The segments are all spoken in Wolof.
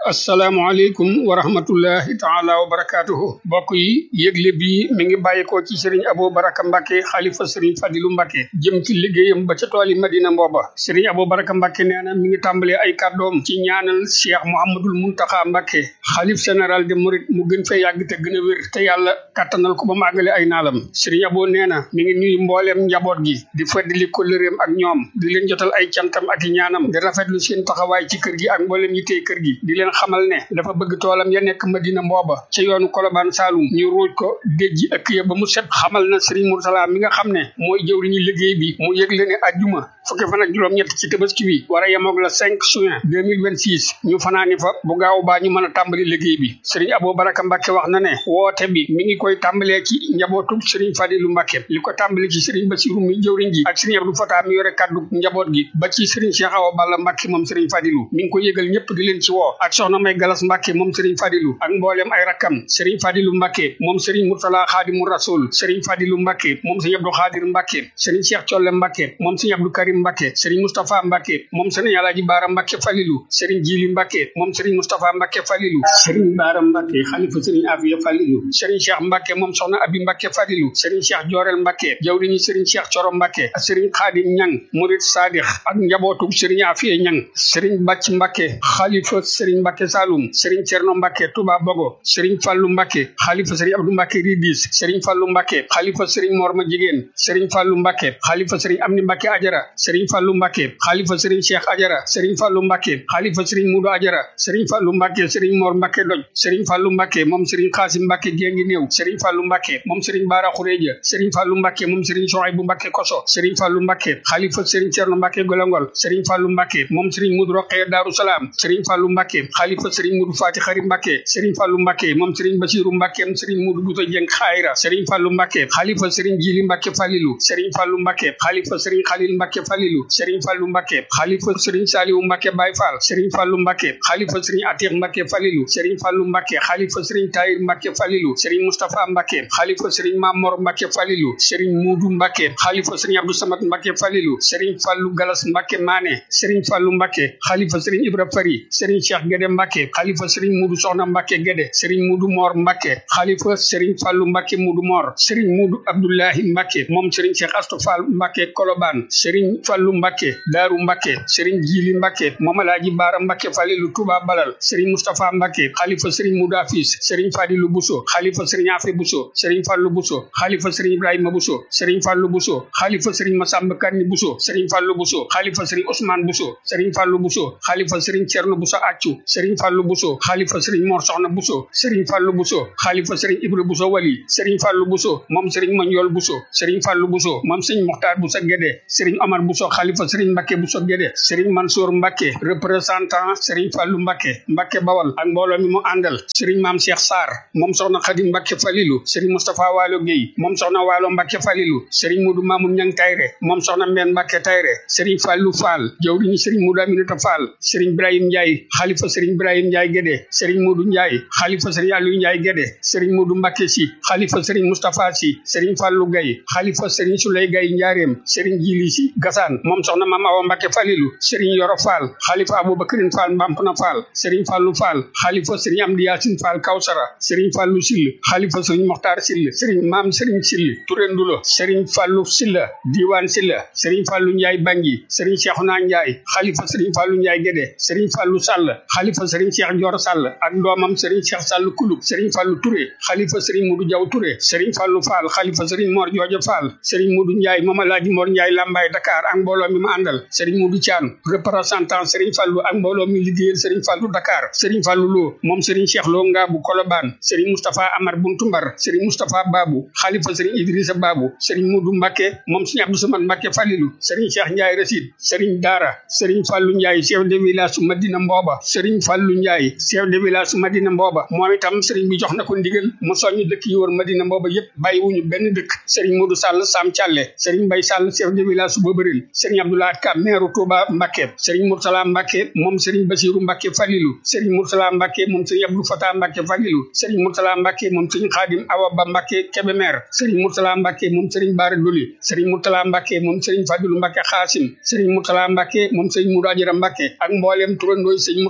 asalaamaaleykum wa rahmatullahi taala wa barakaatuhu mbokk yi yëgle bi mi ngi bàyyikoo ci Serigne Abou Baraka Mbacke xalifa Serigne Fadilou Mbacke jëm ci liggéeyam ba ca tooli Madina Mbooba Serigne Abou Baraka Mbacke nee na mi ngi tàmbalee ay kàddoom ci ñaanal Cheikh Mouhamadoul Mountakha Mbacke xalif général de Mouride mu gën fee yàgg te gën a wér te yàlla kattanal ko ba mu àggale ay naalam Serigne Abou nee na mi ngi nuyu mbooleem njaboot gi di feddali kóllëreem ak ñoom di leen jotal ay cantam ak i ñaanam di rafetlu seen taxawaay ci kër gi ak mbooleem yi tey kër gi di leen xamal ne dafa bëgg toolam ya nekk Madina Mbooba ca yoonu Kolobaan Saalum ñu ruuj ko déjji ëkk ya ba mu set xamal na Serigne Mourtala mi nga xam ne mooy jëwriñu liggéey bi mu yëgle ne ajjuma fukki fan ak juróom-ñett ci tabaski wi war a yemoog la 5 juin 2026 ñu fanaani fa bu gaaw baa ñu mën a tàmbali liggéey bi Serigne Abou Baraka Mbacke wax na ne woote bi mi ngi koy tàmbalee ci njabootu Serigne Fadilou Mbacke li ko tàmbali ci Serigne Bassirou mi jëwriñ ji ak Serigne Abdou Fatah mi yore kaddu njaboot gi ba ci Serigne Cheikh Awa Balla Mbacke moom Serigne Fadilou mi ngi ko yëgal ñëpp di leen ci woo ak soxna May Galas Mbacke moom Serigne Fadilou ak mbooleem ay rakkam Serigne Fadilou Mbacke moom Serigne Mourtala Khadimou Rasoul Serigne Fadilou Mbacke moom Serigne Abdou Khadir Mbacke Serigne Cheikh Thiolle Mbacke moom Serigne Abdou Karim Mbacke Serigne Moustapha Mbacke moom Serigne Alaji Bara Mbacke Falilou Serigne Djili Mbacke moom Serigne Moustapha Mbacke Falilou Serigne Bara Mbacke xalifa Serigne Afia Falilou Serigne Cheikh Mbacke moom soxna Abi Mbacke Falilou Serigne Cheikh Diorel Mbacke jawriñu Serigne Cheikh Thioro Mbacke ak Serigne Khadim Ñang Murid Sadikh ak njabootu Serigne Afia Ñang Serigne Bàcc Mbacke xalifa Serigne Mbacke Saloum Serigne Cerno Mbacke Touba Bogo Serigne Fallou Mbacke xalifa Serigne Abdou Mbacke Ridis Serigne Fallou Mbacke xalifa Serigne Morma Jigéen Serigne Fallou Mbacke xalifa Serigne Amni Mbacke Ajara Serigne Fallou Mbacke xalifa Serigne Cheikh Ajara Serigne Fallou Mbacke xalifa Serigne Moudou Ajara Serigne Fallou Mbacke Serigne Mor Mbacke Doj Serigne Fallou Mbacke moom Serigne Xaasim Mbacke Gengi Néew Serigne Fallou Mbacke moom Serigne Bara Khourédia Serigne Fallou Mbacke moom Serigne Souhaïbou Mbacke Koso Serigne Fallou Mbacke xalifa Serigne Cerno Mbacke Golongol Serigne Fallou Mbacke moom Serigne Moudou Rokhaya Darou Salam Serigne Fallou Mbacke xalifa Serigne Moudou Fati Khari Mbacke Serigne Fallou Mbacke moom Serigne Bassirou Mbacke moom Serigne Moudou Bouto Dieng Khayra Serigne Fallou Mbacke xalifa Serigne Djili Mbacke Falilou Serigne Fallou Mbacke xalifa Serigne Khalil Mbacke Falilou Serigne Fallou Mbacke xalifa Serigne Saliou Mbacke Baye Fall Serigne Fallou Mbacke xalifa Serigne Atir Mbacke Falilou Serigne Fallou Mbacke xalifa Serigne Tahir Mbacke Falilou Serigne Moustapha Mbacke xalifa Serigne Mamor Mbacke Falilou Serigne Moudou Mbacke xalifa Serigne Abdou Samad Mbacke Falilou Serigne Fallou Galas Mbacke Mané Serigne Fallou Mbacke xalifa Serigne Ibra Fari Serigne Cheikh Guédé Mbacke xalifa Serigne Moudou Soxna Mbacke Guédé Serigne Moudou Mor Mbacke xalifa Serigne Fallou Mbacke Moudou Mor Serigne Moudou Abdoulahi Mbacke moom Serigne Cheikh Astou Fall Mbacke Kolobane Serigne Fallou Mbacke Darou Mbacke Serigne Djili Mbacke moom Alaji Bara Mbacke Falilou Touba Balal Serigne Moustapha Mbacke xalifa Serigne Moudou Afis Serigne Fadilou Bousso xalifa Serigne Afé Bousso Serigne Fallou Bousso xalifa Serigne Ibrahima Bousso Serigne Fallou Bousso xalifa Serigne Massamba Kanni Bousso Serigne Fallou Bousso xalifa Serigne Ousmane Bousso Serigne Fallou Bousso xalifa Serigne Thierno Bousso Accu Serigne Fallou Bousso xalifa Serigne Mor Soxna Bousso Serigne Fallou Bousso xalifa Serigne Ibra Bousso Wali Serigne Fallou Bousso moom Serigne Magnol Bousso Serigne Fallou Bousso moom Serigne Mokhtar Bousso Guédé Serigne Omar Bousso xalifa Serigne Mbacke Bousso Guédé Serigne Mansour Mbacke représentant Serigne Fallou Mbacke Mbacke Bawal ak mbooloo mi mu àndal Serigne Mame Cheikh Sarr moom soxna Khadim Mbacke Falilou Serigne Moustapha Walo Gueye moom soxna Walo Mbacke Falilou Serigne Moudou Mamoun Niang Tayre moom soxna Mbène Mbacke Tayre Serigne Fallou Fall jawriñu Serigne Moudou Aminata Fall Serigne Ibrahim Ndiaye xalifa Serigne Ibrahim Ndiaye Guédé Serigne Moudou Ndiaye xalifa Serigne Aliou Ndiaye Guédé Serigne Moudou Mbacke Sy xalifa Serigne Moustapha Sy Serigne Fallou Gaye xalifa Serigne Souley Gaye Ndiarème Serigne Djili Sy Gassane moom soxna Mame Awa Mbacke Falilou Serigne Yoro Fall xalifa Aboubacrine Fall Mbampna Fall Serigne Fallou Fall xalifa Serigne Amdi Yacine Fall Kawsara Serigne Fallou Sill xalifa Serigne Mokhtar Sill Serigne Mame Serigne Sill Touré Ndulo Serigne Fallou Silla Diwan Silla Serigne Fallou Ndiaye Bangui Serigne Cheikhouna Ndiaye xalifa Serigne Fallou Ndiaye Guédé Serigne Fallou Sall xalifa Serigne Cheikh Dior Sall ak doomam Serigne Cheikh Sall Kulub Serigne Fallou Touré xalifa Serigne Modou Diaw Touré Serigne Fallou Fall xalifa Serigne Mor Jooja Fall Serigne Modou Ndiaye moom Alaaji Mor Ndiaye Lambaye Dakar ak mbooloo mi ma àndal Serigne Modou Thian représentant Serigne Fallou ak mbooloo mi liggéeyal Serigne Fallou Dakar Serigne Fallou Lo moom Serigne Cheikh Lo Ngabou Kolobane Serigne Moustapha Amar Buntu Mbar Serigne Moustapha Babou xalifa Serigne Idrissa Babou Serigne Modou Mbacke moom Serigne Abdou Samad Mbacke Falilou Serigne Cheikh Ndiaye Rasid Serigne Dara Serigne Fallou Ndiaye chef de village Madina Mboba Serigne Fallou Ndiaye chef de village Madina Mboba moom itam Serigne bi jox na ko ndigal mu soñu dëkk yi wër Madina Mboba yépp bàyyiwuñu benn dëkk Serigne Modou Sall Sam Thialé Serigne Mbaye Sall chef de village Bobaril Serigne Abdoulaye Ka maire Touba Mbacke Serigne Mourtala Mbacke moom Serigne Bassirou Mbacke Falilou Serigne Mourtala Mbacke moom Serigne Abdou Fatah Mbacke Falilou Serigne Mourtala Mbacke moom Serigne Khadim Awa Ba Mbacke Kébémer Serigne Mourtala Mbacke moom Serigne Bara Doli Serigne Mourtala Mbacke moom Serigne Fadilou Mbacke Khassim Serigne Mourtala Mbacke moom Serigne Moudou Adjara Mbacke ak mboolem turandooy Serigne Mourtala Mbacke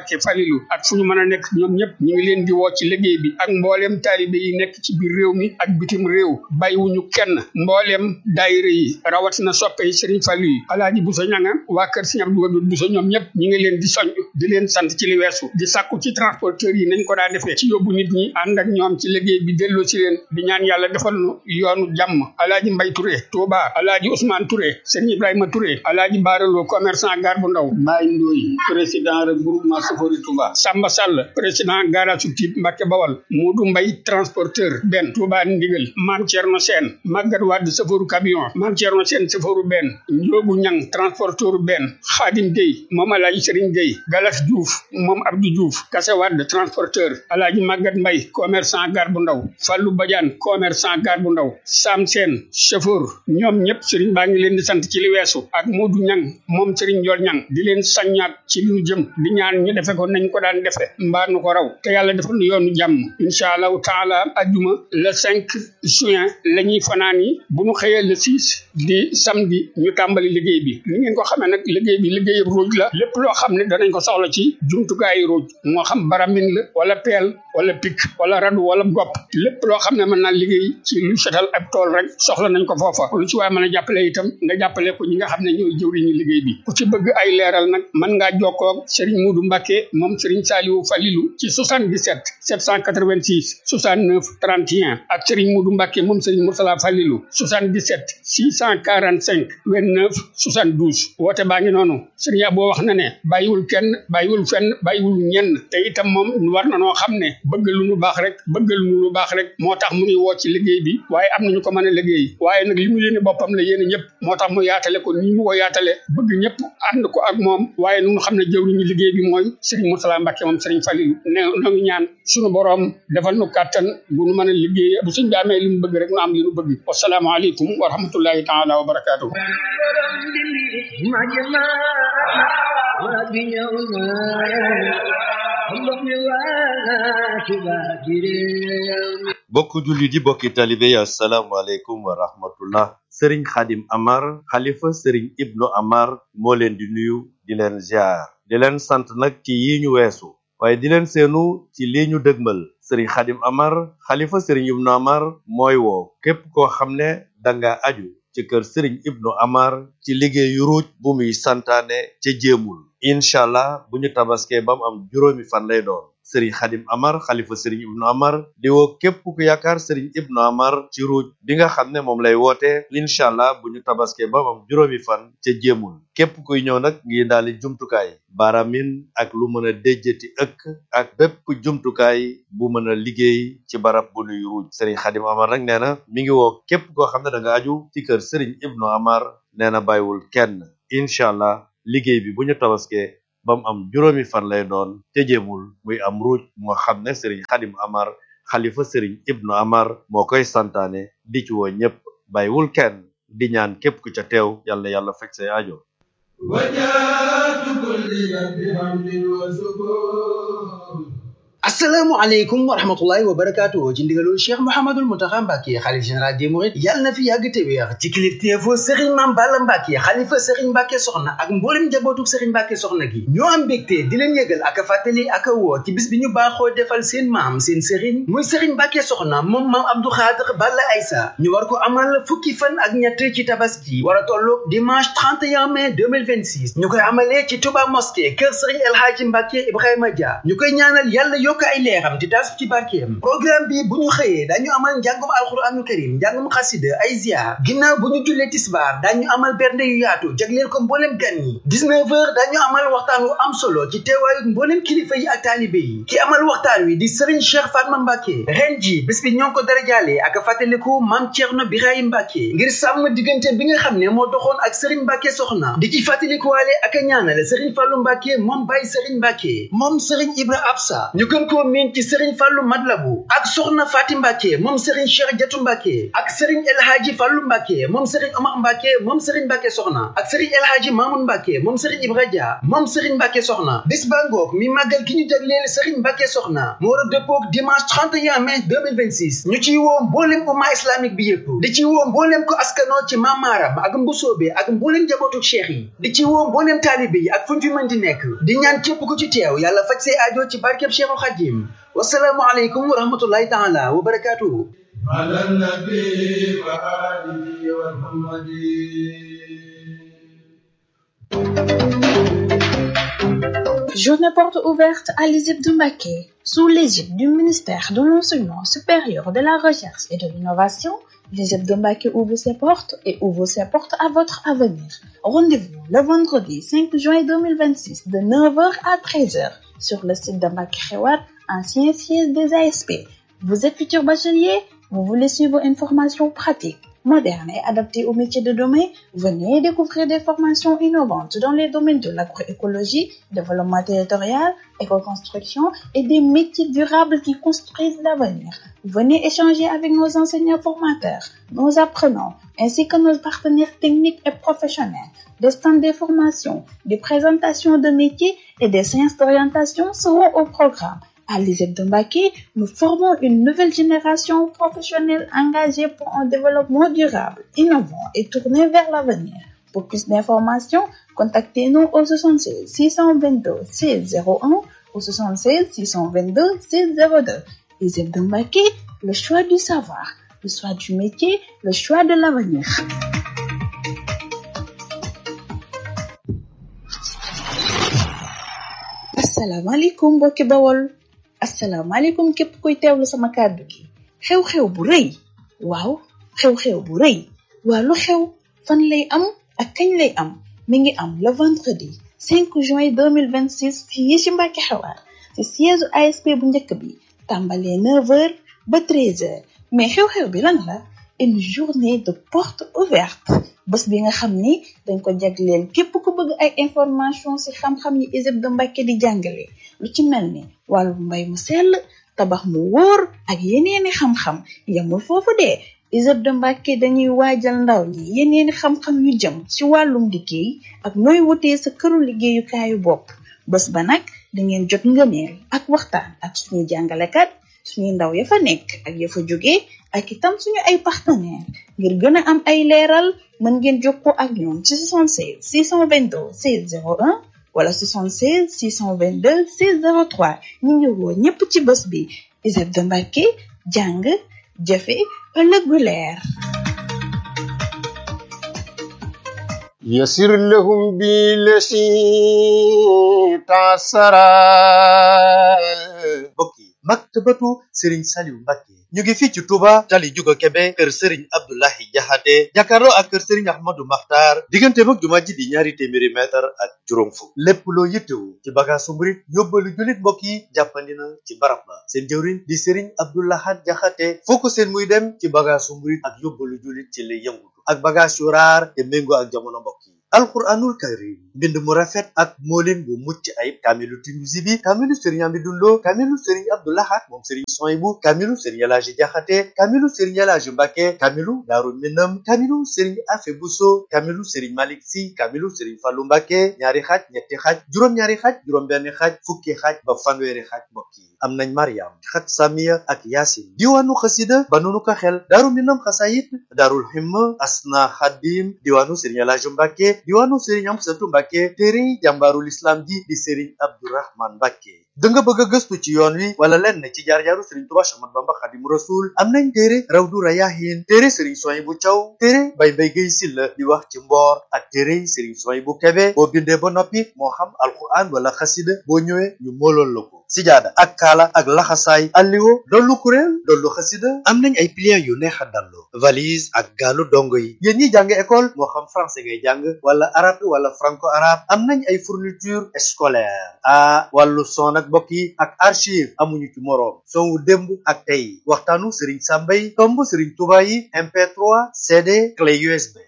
Mbacke Falilou ak fu ñu mën a nekk ñoom ñëpp ñu ngi leen di woo ci liggéey bi ak mbooleem taalibe yi nekk ci biir réew mi ak bitim réew bàyyiwuñu kenn mbooleem daayira yi rawatina soppe yi Serigne Fallou yi Alaaji Bousso ñanga waa kër Serigne Abdou Wadoud Bousso ñoom ñëpp ñu ngi leen di soñ di leen sant ci li weesu di sàkku ci transporteurs yi nañ ko daa defee ci yóbbu nit ñi ànd ak ñoom ci liggéey bi delloo ci leen di ñaan yàlla defal nu yoonu jàmm Alaaji Mbay Touré Touba Alaaji Ousmane Touré Serigne Ibrahima Touré Alaaji Baaraloo commerçant gare bu ndaw Mbaye Ndoye président regroupement Sofori Touba Samba Sall président garage Typ Mbacke Bawal Modou Mbay transporteur benn Touba Ndigal Mame Thierno Sène Maguette Wade chauffeur camion Mame Thierno Sène chauffeur benn Ndiogu Ñang transporteur benn Khadim Gueye moom Alaaji Serigne Gueye Galas Diouf moom Abdou Diouf Kassé Wade transporteur Alaaji Maguette Mbay commerçant gare bu ndaw Fallou Badiane commerçant gare bu ndaw Sam Sène chauffeur ñoom ñëpp Serigne baa ngi leen di sant ci li weesu ak Modou Ñang moom Serigne Ndiol Ñang di leen saññaat ci li ñu jëm di ñaan ñu defe ko nañ ko daan defe mbaa nu ko raw te yàlla defal nu yoonu jàmm incha allahu taala ajjuma le 5 juin la ñuy fanaan yi bu ñu xëyee le 6 di samedi ñu tàmbali liggéey bi ni ngeen ko xamee nag liggéey bi liggéey ruuj la lépp loo xam ne danañ ko soxla ci jumtukaayu ruuj moo xam baramin la wala peel wala pik wala radu wala gopp lépp loo xam ne mën naa liggéey ci lu setal ab tool rek soxla nañ ko foofa lu ci waaye mën a jàppale itam nga jàppale ko ñi nga xam ne ñooy jëwriñu liggéey bi ku ci bëgg ay leeral nag mën ngaa jokkoo ak Serigne Modou Mbacke moom Serigne Saliou Falilou ci 77 786 69 31 ak Serigne Modou Mbacke moom Serigne Moursala Falilou 77 645 29 72 woote baa ngi noonu Serigne Abo wax na ne bàyyiwul kenn bàyyiwul fenn bàyyiwul ñenn te itam moom war na noo xam ne bëgg lu nu baax rek moo tax mu ngi woo ci liggéey bi waaye am nañu ko mën a liggéey waaye nag li mu yéene boppam la yéene ñëpp moo tax mu yaatale ko ni mu ko yaatale bëgg ñëpp ànd ko ak moom waaye nu xam ne jëwriñu liggéey bi mooy Serigne Moursala Mbacke moom Serigne Falilou ne noo ngi ñaan suñu borom defal nu kàttan bu nu mën a liggéey bu suñ bi amee li mu bëgg rek nu am li nu bëgg wassalaamu aleykum wa rahmatullahi taala wa barakaatuhu bokk julli di bokki talibe yi asalaamaaleykum wa rahmatullah sëriñ Khadim Amar xalifa sëriñ Ibnu Amar moo leen di nuyu di leen ziar di leen sant nag ci yi ñu weesu waaye di leen seenu ci lii ñu dëgmal sëriñ Khadim Amar xalifa sëriñ Ibnu Amar mooy woo képp koo xam ne danga aju ci kër sëriñ Ibnu Amar ci liggéeyu ruuj bu muy santaane ca jéemul incha allah bu ñu tabaskee ba mu am juróomi fan lay doon sëriñ Khadim Amar xalifa sëriñ Ibnu Amar di woo képp ku yaakaar sëriñ Ibnu Amar ci ruuj bi nga xam ne moom lay woote incha allah bu ñu tabaskee ba mu am juróomi fan ca jéemul képp kuy ñëw nag ngi daali jumtukaay baramin ak lu mën a déjjati ëkk ak bépp jumtukaay bu mën a liggéey ci barab bu nuy ruuj sëriñ Khadim Amar nag nee na mi ngi woo képp koo xam ne da nga aju ci kër sëriñ Ibnu Amar nee na bàyyiwul kenn incha allah liggéey bi bu ñu tabaskee ba mu am juróomi fan lay doon te jéemul muy am ruuj moo xam ne sëriñ Khadim Amar xalifa sëriñ Ibnu Amar moo koy santaane di ci woo ñépp bàyyiwul kenn di ñaan képp ku ca teew yàlla yàlla fekk say aajo asalaamaaleykum wa rahmatullahi wa barakaatu ci ndigalul Cheikh Mouhamadul Mountakha Mbacké xalif général des mourides yàlla na fi yàgg te wéex ci kilifteefu Serigne Mame Balla Mbacké xalifa Serigne Mbacké Soxna ak mboolem njabootu Serigne Mbacké Soxna gi ñoo am mbégte di leen yëgal ak a fàttali ak a woo ci bis bi ñu baaxoo defal seen maam seen Serigne muy Serigne Mbacké Soxna moom maam Abdou Khadre Balla Aïssa ñu war ko amal fukki fan ak ñett ci tabaski war a tolloog dimanche 31 mai 2026 ñu koy amalee ci Touba mosquée kër Serigne El Hadji Mbacké Ibrahima Dia ñu koy ñaanal yàlla yokk ay leeram di tas ci barkeem programme bi bu ñu xëyee dañu amal njàngum alxuraanu karim njàngum xasida ay ziar ginnaaw bu ñu jullee tisbaar dañu amal bernde yu yaatu jagleel ko mbooleem gan yi 19h dañu amal waxtaan wu am solo ci teewaayu mbooleem kilifa yi ak taalibe yi ki amal waxtaan wi di Serigne Cheikh Fatma Mbacké ren ji bés bi ñoo ngi ko darajaale ak fàttaliku Mame Thierno Birahim Mbacké ngir sàmm diggante bi nga xam ne moo doxoon ak Serigne Mbacké Soxna di ci fàttalikuwaale ak a ñaanal Serigne Fallou Mbacké moom Baye Serigne Mbacké moom Serigne Ibra Absa ñu gën gën koo miin ci Serigne Fallou Madlabu ak Soxna Fatim Mbacke moom Serigne Cheikh Jatou Mbacke ak Serigne El Hadji Fallou Mbacke moom Serigne Omar Mbacke moom Serigne Mbacke Soxna ak Serigne El Hadji Mamoun Mbacke moom Serigne Ibra Dia moom Serigne Mbacke Soxna bis ba ngoog mi màggal gi ñu jagleel Serigne Mbacke Soxna mu war a dëppoog dimanche 31 mai 2026 ñu ciy woo mbooleem umma islamique bi yëpp di ci woo mbooleem ko askanoo ci Mamaram ak Mbusoobe ak mbooleem njabootu cheikh yi di ci woo mbooleem taalibe yi ak fuñ fi mën di nekk di ñaan képp ku ci teew yàlla faj say aajo ci barkeb Cheikhul Khadim wasalaamu aleykum wa rahmatullahi taala wa barakatuhu على النبي وآله ومحمد Journée porte ouverte à l'ISEP de Mbacké. Sous l'égide du ministère de l'Enseignement supérieur, de la Recherche et de l'Innovation, l'ISEP de Mbacké ouvre ses portes et ouvre ses portes à votre avenir. Rendez-vous le vendredi 5 juin 2026 de 9h à 13h sur le site de Mbacké Xewar, ancien siège des ASP. Vous êtes futur bachelier? Vous voulez suivre une formation pratique, moderne et adaptée aux métiers de demain? Venez découvrir des formations innovantes dans les domaines de l'agroécologie, développement territorial, éco-construction et des métiers durables qui construisent l'avenir. Venez échanger avec nos enseignants formateurs, nos apprenants, ainsi que nos partenaires techniques et professionnels. Des stands de formation, des présentations de métiers et des séances d'orientation seront au programme. À l'ISEP de Mbacké, nous formons une nouvelle génération professionnelle engagée pour un développement durable, innovant et tourné vers l'avenir. Pour plus d'informations, contactez-nous au 76 622 1601 ou 76 622 1602. l'ISEP de Mbacké, le choix du savoir, le choix du métier, le choix de l'avenir. Asalaamaaleykum mbokki Bawol. asalaamaaleykum képp kuy teewlu sama kàddu gi xew-xew bu rëy waaw xew-xew bu rëy waa lu xew fan lay am ak kañ lay am mi ngi am le vendredi 5 juin 2026 fii ci Mbacké Xewar ci siège ASP bu njëkk bi tàmbalee 9h ba 13h mais xew-xew bi lan la une journée de porte ouverte bés bi nga xam ni dañ ko jagleel képp ku bëgg ay information ci xam-xam yi ISEP de Mbacké di jàngale lu ci mel ni wàllu mbay mu sell tabax mu wóor ak yeneeni xam-xam yamul foofu de ISEP de Mbacké dañuy waajal ndaw ñi yeneeni xam-xam yu jëm ci wàllum liggéey ak nooy wutee sa këru liggéeyukaayu bopp bés ba nag dangeen jot ngëneel ak waxtaan ak suñuy jàngalekat suñuy ndaw ya fa nekk ak ya fa jóge ak itam suñu ay partenaire ngir gën a am ay leeral mën ngeen jokkoo ak ñoom ci 76 622 1601 wala 76 622 1603 ñu ngi woo ñépp ci bés bi ISEP de Mbacké jàng jëfe ëllëg bu leer يسر لهم بالذي تعسرا bokki maktabatu Serigne Saliou Mbacké ñu ngi fii ci Touba tali Juga Kebe kër Serigne Abdoulahi Jaxate jàkkaarloo ak kër Serigne Ahmadou Makhtar diggante mag jumaa ji di ñaari téeméeri mètre ak juróom fukk lépp loo yittewu ci bagaasu murit yóbbalu jullit mbokk yi jàppandi na ci barab ba seen jëwriñ di Serigne Abdoulahat Jaxate foo ko seen muy dem ci bagaasu murit ak yóbbalu jullit ci lay yëngutu ak bagaas yu raar te méngoo ak jamono mbokk yi alquranul karim mbind mu rafet ak moolin bu mucc ayib kaamilu Tinuusi bi kaamilu Serigne Amidou Lo kaamilu Serigne Abdoulahat moom Serigne Soyibu kaamilu Serigne Elaaji Jaxate kaamilu Serigne Elaaji Mbacké kaamilu Daaru Minam kaamilu Serigne Afe Buso kaamilu Serigne Malick Si kaamilu Serigne Fallu Mbacké ñaari xaaj ñetti xaaj juróom-ñaari xaaj juróom-benn xaaj fukki xaaj ba fanweeri xaaj mbokk yi am nañ Mariam xat Samiya ak Yaasin diwaanu xasida ba nunu ko xel Daaru Minam xasayit Daarul Himma Asna Xadim diwaanu Serigne Elaaji Mbacké diwaanu Serigne Amsatu Mbacké téere jàmbaarul islam ji di Serigne Abdourahman Mbacké da nga bëgg a gëstu ci yoon wi wala lenn ci jaar-jaaru Serigne Touba Ahmadu Bamba Xadimu Rasul am nañ téere Rawdu Rayaahin téere Serigne Souhaïbou Thiaw téere Baye Mbaye Guèye Sylla di wax ci mboor ak téere Serigne Souhaïbou Kébé boo bindee ba noppi moo xam alquran wala xasida boo ñëwee ñu moolool la ko sijaada ak kaala ak laxasaay alliwo dollu kuréel dollu xasida am nañ ay pliants yu neex a dallu valise ak gaalu dongo yi yéen ñi jàng école moo xam français ngay jàng wala arabe wala franco arabe am nañ ay fourniture scolaire wàllu son ak mbokk yi ak archive amuñu ci moroom son wu démb ak tey waxtaanu Serigne Samba yi tomb Serigne Touba yi MP3 CD clé USB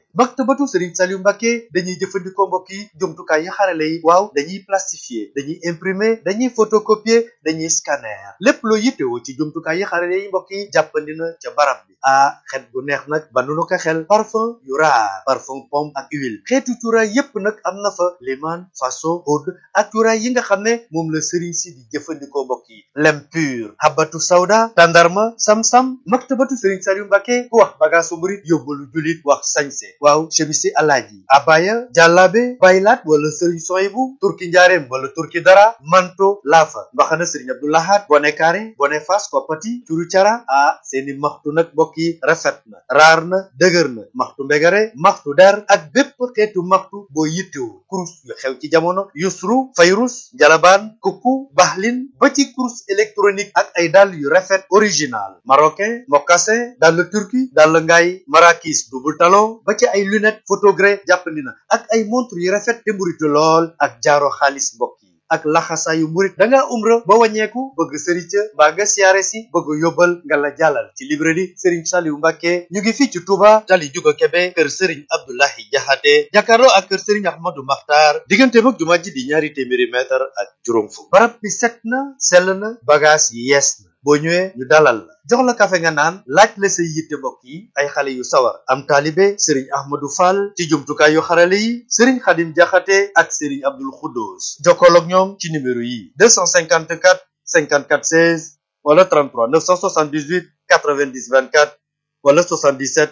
maktabatu Serigne Saliou Mbacké dañuy jëfandikoo mbokk yi jumtukaay yi xarale yi waaw dañuy plastifier dañuy imprimer dañuy photocopier dañuy scanner lépp loo yittewoo ci jumtukaay yi xarale yi mbokk yi jàppandi na ca barab bi xet gu neex nag ba nu ko xel parfum yu raar parfum pomme ak huile xeetu cuuraay yépp nag am na fa liman faso oud ak cuuraay yi nga xam ne moom la Serigne si di jëfandikoo mbokk yi lem pur habatu sawda tandarma sam-sam maktabatu Serigne Saliou Mbacké ku wax bagaasu murit yóbbalu julit wax sañse waaw chemisi alaaji abaya jàllaabe baylaat wala Serigne Soyibu turki njaareem wala turki dara manto laafa mbaxana Serigne Abdou Lahad bone kaare bone fas koppati curu cara seeni maxtu nag mbokk yi rafet na raar na dëgër na maxtu mbegare maxtu der ak bépp xeetu maxtu boo yittewu kurus yu xew ci jamono yusru fayrus jalabaan kukku baxlin ba ci kurus électronique ak ay dàll yu rafet original marocain mocassin dàll turki dàll ngaay marakis double talon ba ci ay lunette photogré jàppandi na ak ay montre yu rafet te mburitu lool ak jaaro xaalis mbokk yi ak laxasaayu murit da ngaa umra ba wàññeeku bëgg sëriñ ca mbaa nga siyaare si bëgg yóbbal nga la jàllal ci librairie Serigne Saliou Mbacké ñu ngi fii ci Touba tali juga Kebe kër Serigne Abdoulahi Jaxate jàkkaarloo ak kër Serigne Ahmadou Makhtar diggante mag jumaa ji di ñaari téeméeri mètre ak juróom fukk barab bi set na sell na bagage yi yees na boo ñëwee ñu dalal la jox la kafe nga naan laaj la say yitte mbokk yi ay xale yu sawar am taalibe Serigne Ahmadou Fall ci jumtukaay yu xarale yi Serigne Khadim Jaxate ak Serigne Abdoul Khoudous jokkool ak ñoom ci numéro yi 254 54 16 wala 33 978 90 24 wala 77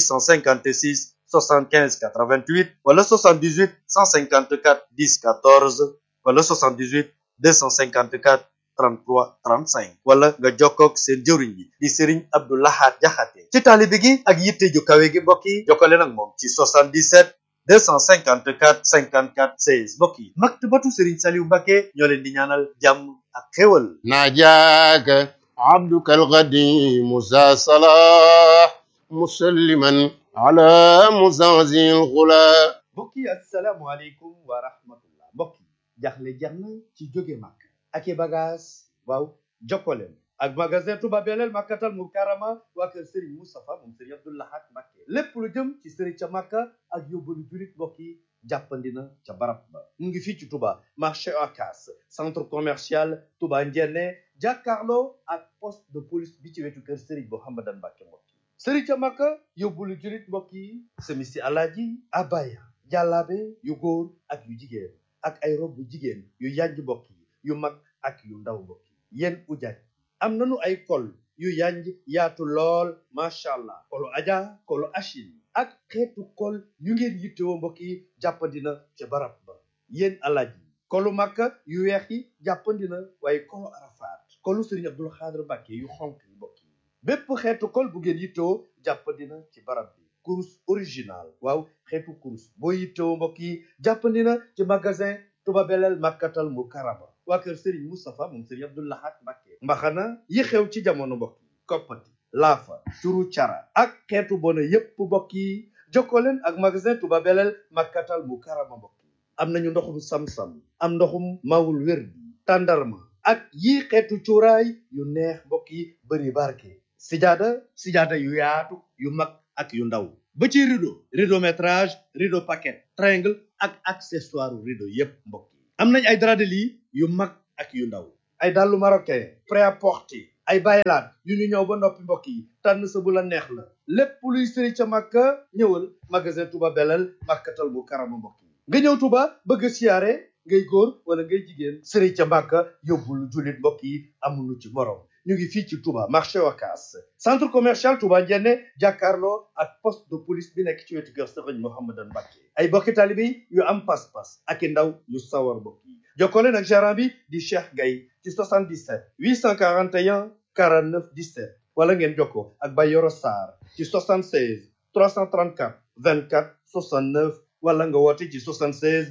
856 75 88 wala 78 154 10 14 wala 78 254 33 35 wala nga jokkoog seen jëwriñ bi di Serigne Abdou Lahad Jaxate ci taalibe gi ak yitte ju kawe gi mbokk yi jokkale nag moom ci 77 254 54 16 mbokk yi maktabatu Serigne Saliou Mbacké ñoo leen di ñaanal jàmm ak xéwal ناجاك عبدك القديم ذا صلاح مسلما على مزازي الغلا mbokk yi asalaamualeykum wa rahmatullah mbokk yi jaxle jeex na ci jóge màkk ak i bagage waaw jokkoleen ak magasin Touba Belel Makkatal Mukarrama waa kër Serigne Moustapha moom Serigne Abdou Lahad Mbacké lépp lu jëm ci Serigne ca Makka ak yóbbalu julit mbokk yi jàppandi na ca barab ba mu ngi fii ci Touba marché Ocass centre commercial Touba Ndiéné jàkkaarloo ak poste de police bi ci wetu kër Serigne Mouhamadan Mbacké mbokk yi Serigne ca Makka yóbbalu julit mbokk yi semisi alaaji abaya jàllaabe yu góor ak yu jigéen ak ay rob bu jigéen yu yanj mbokk yi yu mag ak yu ndaw mbokk yi yéen ujaaj am nañu ay kol yu yanj yaatu lool macha allah kolu aja kolu achil ak xeetu kol yu ngeen yittewoo mbokk yi jàppandina ca barab ba yéen alaaj yi kolu makka yu weex yi jàppandina waaye kolu arafaat kolu Serigne Abdoul Khadr Mbacké yu xonk yi mbokk yi bépp xeetu kol bu ngeen yittewoo jàppandina ci barab bi kurus original waaw xeetu kurus boo yittewoo mbokk yi jàppandina ci magasin Touba Belel Makkatal Mukarrama waa kër Serigne Moustapha moom Serigne Abdou Lahad Mbacké mbaxana yi xew ci jamono mbokk yi koppati laafa turu cara ak xeetu bona yépp mbokk yi jokkoo leen ak magasin Touba Belel Makkatal Mukarrama mbokk yi am nañu ndoxum sam-sam am ndoxum mawul wér bi tàndarma ak yii xeetu cuuraay yu neex mbokk yi bëri barke sijaada yu yaatu yu mag ak yu ndaw ba ci rideau métrage rideau paquet triangle ak accessoire rideau yépp mbokk yi am nañ ay drap de lit yu mag ak yu ndaw ay dàllu marocain prêt-à-porter ay baylaat yu ñu ñëw ba noppi mbokk yi tànn sa bu la neex la lépp luy sëri ca Makka ñëwal magasin Touba Belel Makkatal Mukarrama mbokk yi nga ñëw Touba bëgg siyaare ngay góor wala ngay jigéen sëri ca Makka yóbbul jullit mbokk yi amuñu ci morom ñu ngi fii ci Touba marché Ocass centre commercial Touba Ndiéné jàkkaarloo ak poste de police bi nekk ci wetu kër Serigne Mouhamadan Mbacké ay bokki taalibe yu am pas-pas ak i ndaw yu sawar mbokk yi jokkoo leen ak gérant bi di Cheikh Gaye ci 77 841 49 17 wala ngeen jokkoo ak Bayoro Sarr ci 76 334 24 69 wala nga woote ci 76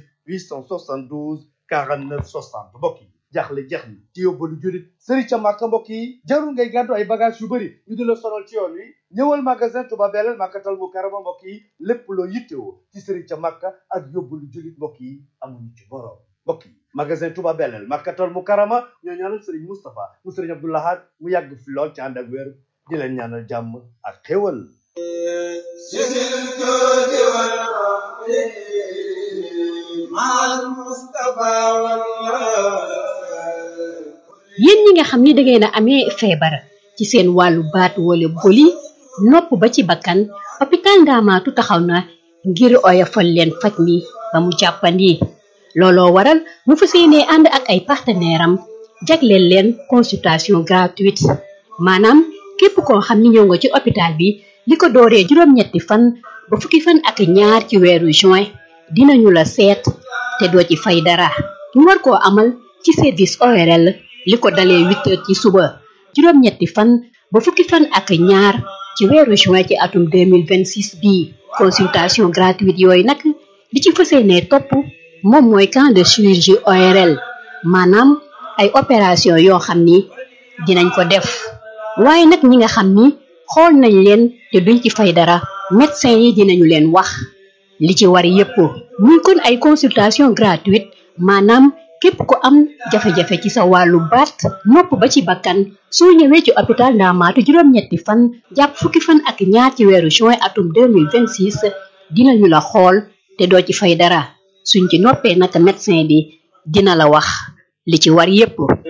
872 49 60 mbokk yi jaaxle jeex na ci yóbbalu julit Serigne ca Makka mbokk yi jarul ngay gàddu ay bagage yu bëri ñu di la sonal ci yoon wi ñëwal magasin Touba Belel Makkatal Mukarrama mbokk yi lépp loo yittewoo ci Serigne ca Makka ak yóbbalu julit mbokk yi amuñu ci borom mbokk yi magasin Touba Belel Makkatal Mukarrama ñoo ñaanal Serigne Moustapha mu Serigne Abdou Lahad mu yàgg fi lool ci ànd ak wér di leen ñaanal jàmm ak xéwal yéen ñi nga xam ni da ngeen a amee feebar ci seen wàllu baat wala boli nopp ba ci bakkan hôpital Ndaamaatu taxaw na ngir oyofal leen faj mi ba mu jàppandi looloo waral mu fas yéenee ànd ak ay partenaire am jagleel leen consultation gratuite maanaam képp koo xam ni ñëw nga ci hôpital bi li ko dooree juróom-ñetti fan ba fukki fan ak ñaar ci weeru juin dinañu la seet te doo ci fay dara ñu war koo amal ci service ORL li ko dalee 8 heures ci suba juróom-ñetti fan ba fukki fan ak ñaar ci weeru juin ci atum 2026 bii consultation gratuite yooyu nag li ci fas yéenee topp moom mooy camp de chirurgie ORL maanaam ay opération yoo xam ni dinañ ko def waaye nag ñi nga xam ni xool nañ leen te duñ ci fay dara médecin yi dinañu leen wax li ci war yépp muy kon ay consultation gratuite maanaam képp ku am jafe-jafe ci sa wàllu baat nopp ba ci bakkan soo ñëwee ci hôpital Ndaamaatu juróom-ñetti fan jàpp fukki fan ak ñaar ci weeru juin atum 2026 dinañu la xool te doo ci fay dara suñ ci noppee nag médecin bi dina la wax li ci war yépp